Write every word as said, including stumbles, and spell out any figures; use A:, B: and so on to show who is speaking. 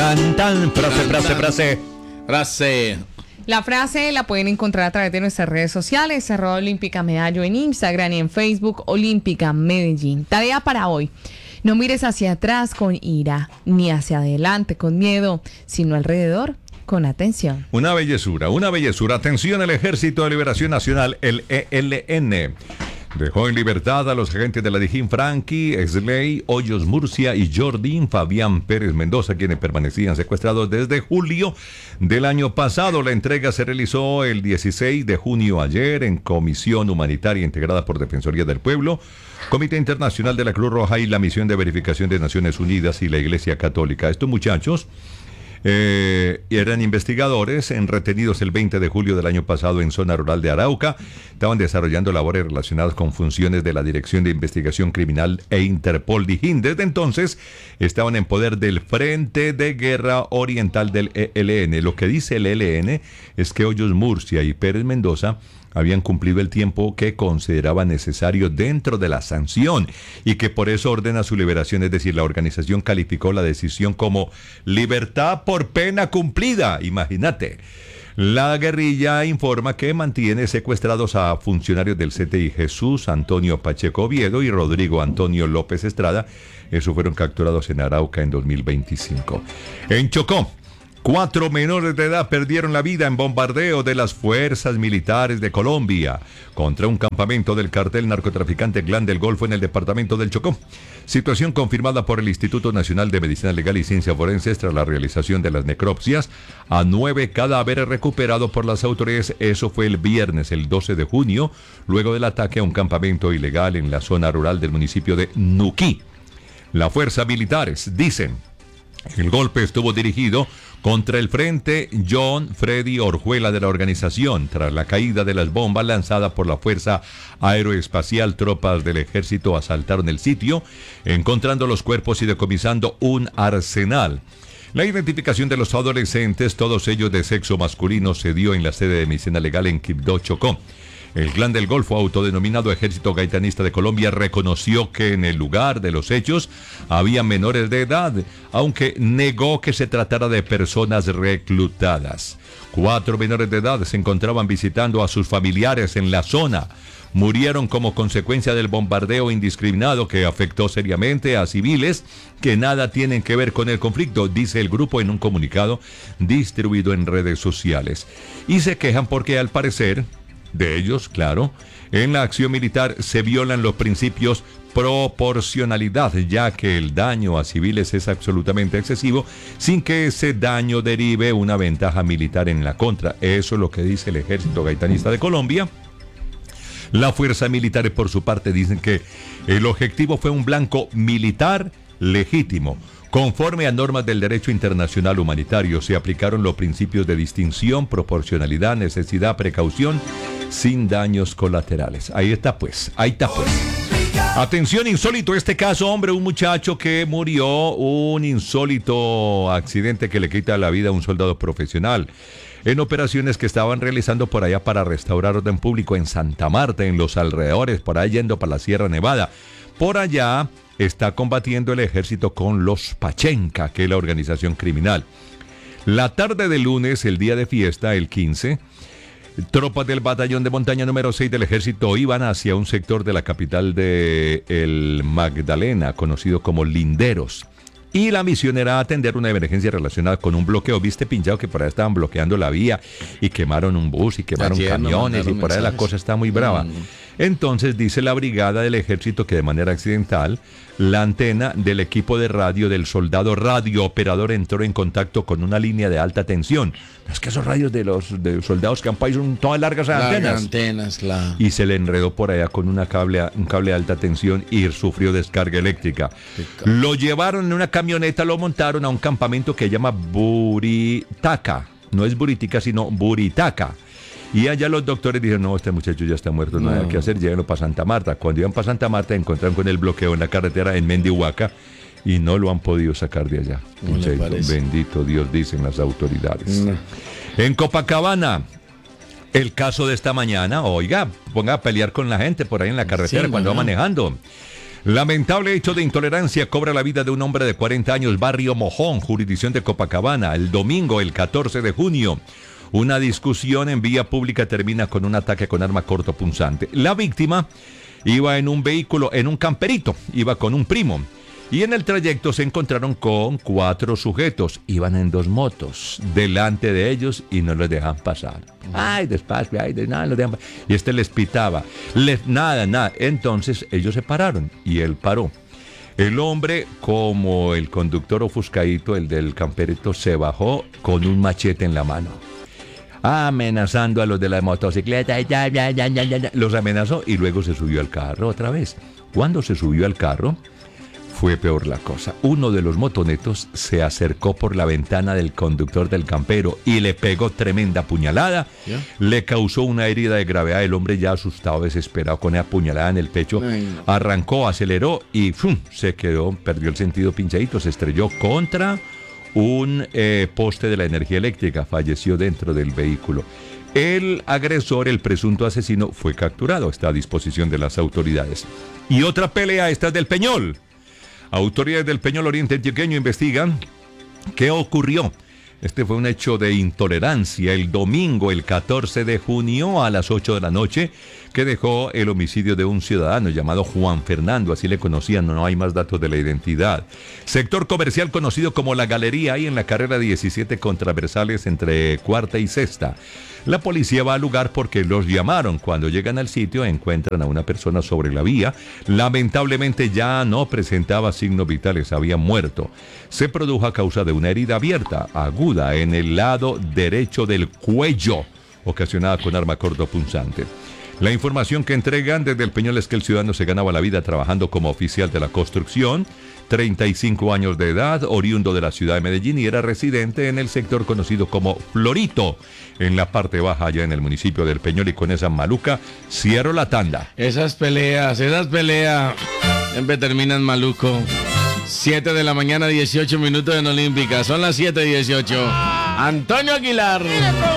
A: Tan, tan, frase, frase, frase.
B: Frase.
C: La frase la pueden encontrar a través de nuestras redes sociales, arroba Olímpica Medallo en Instagram y en Facebook, Olímpica Medellín. Tarea para hoy. No mires hacia atrás con ira, ni hacia adelante con miedo, sino alrededor con atención.
A: Una bellezura, una bellezura. Atención, el Ejército de Liberación Nacional, el E L N, dejó en libertad a los agentes de la Dijín Frankie, Slay, Hoyos Murcia y Jordín Fabián Pérez Mendoza, quienes permanecían secuestrados desde julio del año pasado. La entrega se realizó el dieciséis de junio ayer en Comisión Humanitaria integrada por Defensoría del Pueblo, Comité Internacional de la Cruz Roja y la Misión de Verificación de Naciones Unidas y la Iglesia Católica. Estos muchachos Eh, eran investigadores en retenidos el veinte de julio del año pasado en zona rural de Arauca. Estaban desarrollando labores relacionadas con funciones de la Dirección de Investigación Criminal e Interpol Dijín. Desde entonces estaban en poder del Frente de Guerra Oriental del E L N. Lo que dice el E L N es que Hoyos Murcia y Pérez Mendoza habían cumplido el tiempo que consideraba necesario dentro de la sanción y que por eso ordena su liberación. Es decir, la organización calificó la decisión como libertad por pena cumplida. Imagínate. La guerrilla informa que mantiene secuestrados a funcionarios del C T I Jesús Antonio Pacheco Oviedo y Rodrigo Antonio López Estrada. Esos fueron capturados en Arauca en dos mil veinticinco. En Chocó, cuatro menores de edad perdieron la vida en bombardeo de las fuerzas militares de Colombia contra un campamento del cartel narcotraficante Clan del Golfo en el departamento del Chocó. Situación confirmada por el Instituto Nacional de Medicina Legal y Ciencias Forenses tras la realización de las necropsias a nueve cadáveres recuperados por las autoridades. Eso fue el viernes, el doce de junio, luego del ataque a un campamento ilegal en la zona rural del municipio de Nuquí. Las fuerzas militares dicen el golpe estuvo dirigido contra el Frente John Freddy Orjuela de la organización, tras la caída de las bombas lanzadas por la Fuerza Aeroespacial. Tropas del ejército asaltaron el sitio, encontrando los cuerpos y decomisando un arsenal. La identificación de los adolescentes, todos ellos de sexo masculino, se dio en la sede de Medicina Legal en Quibdó, Chocó. El Clan del Golfo, autodenominado Ejército Gaitanista de Colombia, reconoció que en el lugar de los hechos había menores de edad, aunque negó que se tratara de personas reclutadas. Cuatro menores de edad se encontraban visitando a sus familiares en la zona. Murieron como consecuencia del bombardeo indiscriminado que afectó seriamente a civiles que nada tienen que ver con el conflicto, dice el grupo en un comunicado distribuido en redes sociales. Y se quejan porque al parecer de ellos, claro, en la acción militar se violan los principios proporcionalidad, ya que el daño a civiles es absolutamente excesivo, sin que ese daño derive una ventaja militar en la contra. Eso es lo que dice el Ejército Gaitanista de Colombia. Las fuerzas militares, por su parte, dicen que el objetivo fue un blanco militar legítimo. Conforme a normas del derecho internacional humanitario, se aplicaron los principios de distinción, proporcionalidad, necesidad, precaución, sin daños colaterales. Ahí está pues, ahí está pues. Atención, insólito este caso, hombre, un muchacho que murió, un insólito accidente que le quita la vida a un soldado profesional en operaciones que estaban realizando por allá para restaurar orden público en Santa Marta, en los alrededores, por ahí yendo para la Sierra Nevada. Por allá está combatiendo el ejército con los Pachenca, que es la organización criminal. La tarde del lunes, el día de fiesta, el quince, tropas del batallón de montaña número seis del ejército iban hacia un sector de la capital de el Magdalena, conocido como Linderos. Y la misión era atender una emergencia relacionada con un bloqueo. Viste, pinchado, que por ahí estaban bloqueando la vía y quemaron un bus y quemaron Ayer camiones y por ahí la cosa está muy brava. Mm. Entonces dice la brigada del ejército que de manera accidental la antena del equipo de radio del soldado radiooperador entró en contacto con una línea de alta tensión. Es que esos radios de los, de los soldados campais son todas largas antenas.
B: antenas claro.
A: Y se le enredó por allá con una cable, un cable de alta tensión y sufrió descarga eléctrica. Lo llevaron en una camioneta, lo montaron a un campamento que se llama Buritaca. No es Buritica, sino Buritaca. Y allá los doctores dijeron, no, este muchacho ya está muerto, no, no hay que hacer, llévenlo para Santa Marta. Cuando iban para Santa Marta, encontraron con el bloqueo en la carretera en Mendihuaca y no lo han podido sacar de allá. No muchacho, bendito Dios, dicen las autoridades. No. En Copacabana, el caso de esta mañana, oiga, ponga a pelear con la gente por ahí en la carretera sí, cuando va manejando. Lamentable hecho de intolerancia cobra la vida de un hombre de cuarenta años, barrio Mojón, jurisdicción de Copacabana, el domingo, el catorce de junio. Una discusión en vía pública termina con un ataque con arma cortopunzante. La víctima iba en un vehículo, en un camperito, iba con un primo. Y en el trayecto se encontraron con cuatro sujetos. Iban en dos motos delante de ellos y no los dejan pasar. Ay, despacio, ay, de nada, los dejan pasar. Y este les pitaba. Les, nada, nada. Entonces ellos se pararon y él paró. El hombre, como el conductor ofuscadito, el del camperito, se bajó con un machete en la mano, amenazando a los de la motocicleta. Ya, ya, ya, ya, ya. Los amenazó y luego se subió al carro otra vez. Cuando se subió al carro, fue peor la cosa. Uno de los motonetos se acercó por la ventana del conductor del campero y le pegó tremenda puñalada. ¿Ya? Le causó una herida de gravedad. El hombre, ya asustado, desesperado, con esa puñalada en el pecho, Ay, no. arrancó, aceleró y ¡fum!, se quedó, perdió el sentido pinchadito, se estrelló contra un eh, poste de la energía eléctrica. Falleció dentro del vehículo. El agresor, el presunto asesino, fue capturado. Está a disposición de las autoridades. Y otra pelea, esta es del Peñol. Autoridades del Peñol Oriente Antioqueño investigan qué ocurrió. Este fue un hecho de intolerancia el domingo, el catorce de junio a las ocho de la noche, que dejó el homicidio de un ciudadano llamado Juan Fernando, así le conocían, no hay más datos de la identidad. Sector comercial conocido como La Galería, ahí en la carrera diecisiete con transversales entre Cuarta y Sexta. La policía va al lugar porque los llamaron. Cuando llegan al sitio encuentran a una persona sobre la vía. Lamentablemente ya no presentaba signos vitales, había muerto. Se produjo a causa de una herida abierta, aguda, en el lado derecho del cuello, ocasionada con arma cortopunzante. La información que entregan desde el Peñol es que el ciudadano se ganaba la vida trabajando como oficial de la construcción, treinta y cinco años de edad, oriundo de la ciudad de Medellín, y era residente en el sector conocido como Florito, en la parte baja allá en el municipio del Peñol. Y con esa maluca cierro la tanda.
B: Esas peleas, esas peleas siempre terminan maluco. siete de la mañana, dieciocho minutos en Olímpica. Son las siete y dieciocho. Antonio Aguilar.